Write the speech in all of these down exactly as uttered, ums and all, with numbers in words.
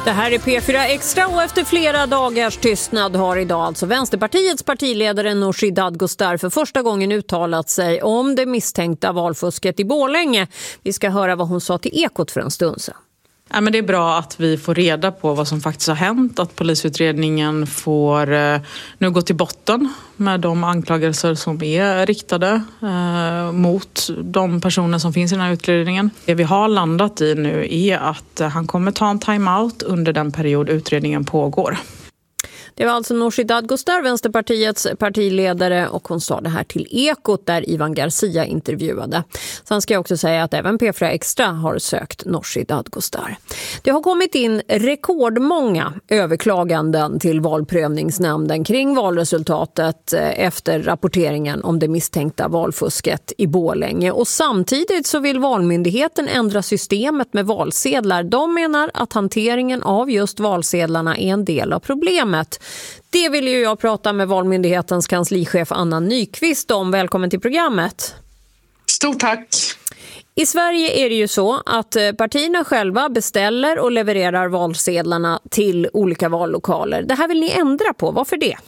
Det här är P fyra Extra och efter flera dagars tystnad har idag alltså Vänsterpartiets partiledare Nooshi Dadgostar för första gången uttalat sig om det misstänkta valfusket i Borlänge. Vi ska höra vad hon sa till Ekot för en stund sedan. Ja, men det är bra att vi får reda på vad som faktiskt har hänt, att polisutredningen får eh, nu gå till botten med de anklagelser som är riktade eh, mot de personer som finns i den här utredningen. Det vi har landat i nu är att eh, han kommer ta en timeout under den period utredningen pågår. Det var alltså Nooshi Dadgostar, Vänsterpartiets partiledare, och hon sa det här till Ekot där Ivan Garcia intervjuade. Sen ska jag också säga att även P fyra Extra har sökt Nooshi Dadgostar. Det har kommit in rekordmånga överklaganden till valprövningsnämnden kring valresultatet efter rapporteringen om det misstänkta valfusket i Borlänge. Och samtidigt så vill Valmyndigheten ändra systemet med valsedlar. De menar att hanteringen av just valsedlarna är en del av problemet. Det vill ju jag prata med Valmyndighetens kanslichef Anna Nyqvist om. Välkommen till programmet. Stort tack. I Sverige är det ju så att partierna själva beställer och levererar valsedlarna till olika vallokaler. Det här vill ni ändra på. Varför det?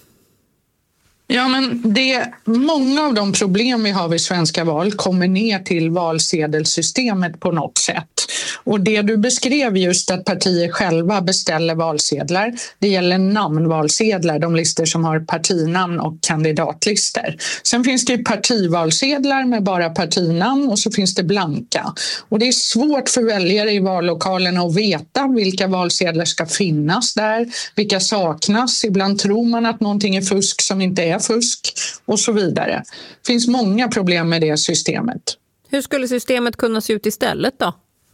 Ja, men det, många av de problem vi har vid svenska val kommer ner till valsedelsystemet på något sätt. Och det du beskrev just att partier själva beställer valsedlar, det gäller namnvalsedlar, de listor som har partinamn och kandidatlister. Sen finns det ju partivalsedlar med bara partinamn och så finns det blanka. Och det är svårt för väljare i vallokalerna att veta vilka valsedlar ska finnas där, vilka saknas. Ibland tror man att någonting är fusk som inte är fusk och så vidare. Det finns många problem med det systemet. Hur skulle systemet kunna se ut istället då?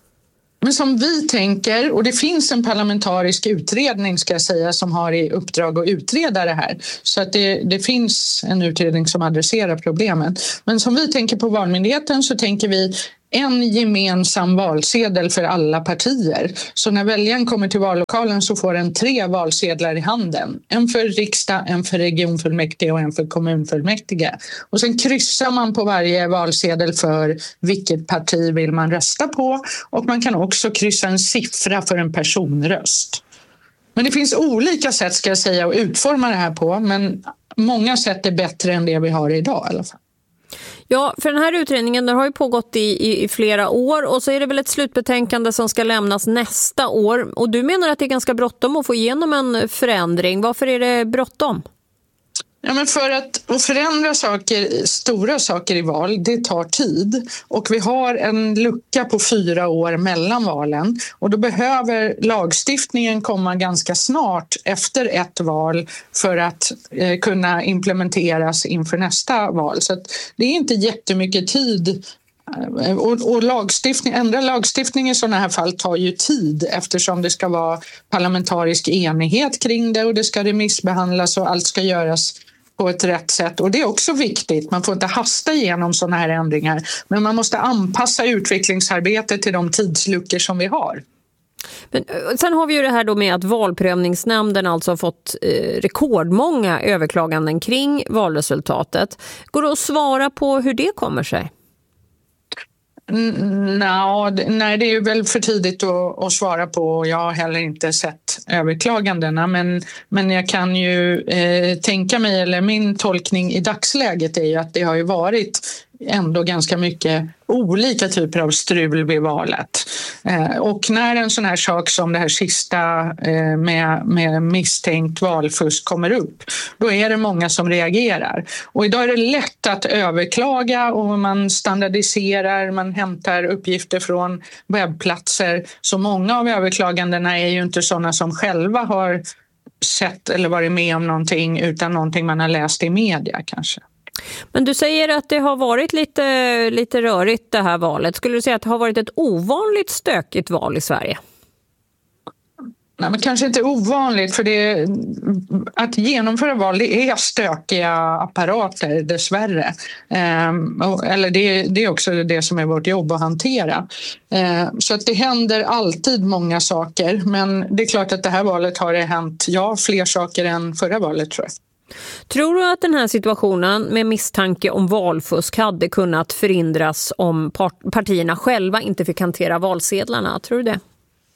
Men som vi tänker, och det finns en parlamentarisk utredning ska jag säga som har i uppdrag att utreda det här. Så att det, det finns en utredning som adresserar problemen. Men som vi tänker på Valmyndigheten så tänker vi en gemensam valsedel för alla partier. Så när väljaren kommer till vallokalen så får den tre valsedlar i handen. En för riksdag, en för regionfullmäktige och en för kommunfullmäktige. Och sen kryssar man på varje valsedel för vilket parti vill man rösta på. Och man kan också kryssa en siffra för en personröst. Men det finns olika sätt ska jag säga att utforma det här på. Men många sätt är bättre än det vi har idag i alla fall. Ja, för den här utredningen den har ju pågått i, i, i flera år och så är det väl ett slutbetänkande som ska lämnas nästa år. Och du menar att det är ganska bråttom att få igenom en förändring. Varför är det bråttom? Ja, men för att, att förändra saker, stora saker i val, det tar tid. Och vi har en lucka på fyra år mellan valen. Och då behöver lagstiftningen komma ganska snart efter ett val för att eh, kunna implementeras inför nästa val. Så att det är inte jättemycket tid. Och, och lagstiftning, ändra lagstiftning i sådana här fall tar ju tid eftersom det ska vara parlamentarisk enighet kring det och det ska remissbehandlas och allt ska göras på ett rätt sätt. Och det är också viktigt. Man får inte hasta igenom sådana här ändringar. Men man måste anpassa utvecklingsarbetet till de tidsluckor som vi har. Men sen har vi ju det här då med att valprövningsnämnden alltså har fått eh, rekordmånga överklaganden kring valresultatet. Går det att svara på hur det kommer sig? No, nej, det är ju väl för tidigt att, att svara på. Jag har heller inte sett överklagandena, men, men jag kan ju eh, tänka mig, eller min tolkning i dagsläget är ju att det har ju varit ändå ganska mycket olika typer av strul vid valet. Eh, och när en sån här sak som det här sista eh, med, med misstänkt valfusk kommer upp, då är det många som reagerar. Och idag är det lätt att överklaga och man standardiserar, man hämtar uppgifter från webbplatser. Så många av överklagandena är ju inte sådana som själva har sett eller varit med om någonting utan någonting man har läst i media kanske. Men du säger att det har varit lite, lite rörigt det här valet. Skulle du säga att det har varit ett ovanligt stökigt val i Sverige? Nej, men kanske inte ovanligt, för det, att genomföra val det är stökiga apparater dessvärre. Ehm, eller det, det är också det som är vårt jobb att hantera. Ehm, så att det händer alltid många saker, men det är klart att det här valet har det hänt ja, fler saker än förra valet tror jag. Tror du att den här situationen med misstanke om valfusk hade kunnat förhindras om partierna själva inte fick hantera valsedlarna? Tror du det?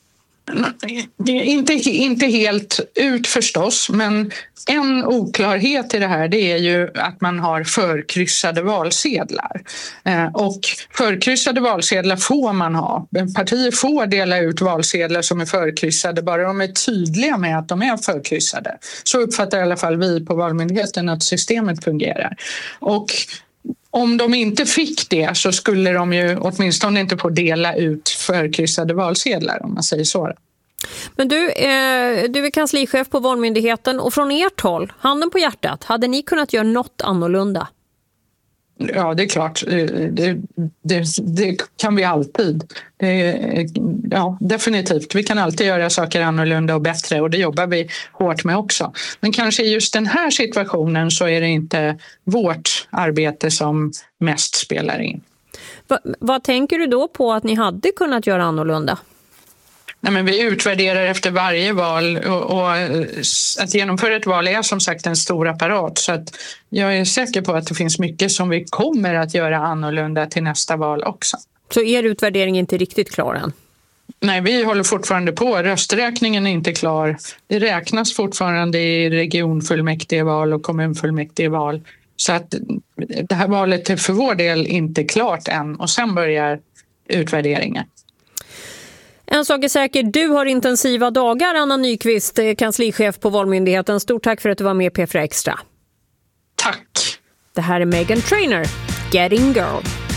Inte, inte helt ut förstås, men en oklarhet i det här, det är ju att man har förkryssade valsedlar. Och förkryssade valsedlar får man ha. Partier får dela ut valsedlar som är förkryssade, bara de är tydliga med att de är förkryssade. Så uppfattar i alla fall vi på Valmyndigheten att systemet fungerar. Och om de inte fick det så skulle de ju åtminstone inte få dela ut förkryssade valsedlar, om man säger så. Men du, eh, du är kanslichef på Valmyndigheten, och från ert håll, handen på hjärtat, hade ni kunnat göra något annorlunda? Ja, det är klart. Det, det, det kan vi alltid. Det, ja, definitivt. Vi kan alltid göra saker annorlunda och bättre, och det jobbar vi hårt med också. Men kanske i just den här situationen så är det inte vårt arbete som mest spelar in. Va, vad tänker du då på att ni hade kunnat göra annorlunda? Nej, men vi utvärderar efter varje val, och, och att genomföra ett val är som sagt en stor apparat, så att jag är säker på att det finns mycket som vi kommer att göra annorlunda till nästa val också. Så er utvärdering är inte riktigt klar än? Nej, vi håller fortfarande på. Rösträkningen är inte klar. Det räknas fortfarande i regionfullmäktigeval och kommunfullmäktigeval. Så att det här valet är för vår del inte klart än, och sen börjar utvärderingen. En sak är säker, du har intensiva dagar, Anna Nyqvist, kanslichef på Valmyndigheten. Stort tack för att du var med i P fyra Extra. Tack. Det här är Meghan Trainor, Getting Girl.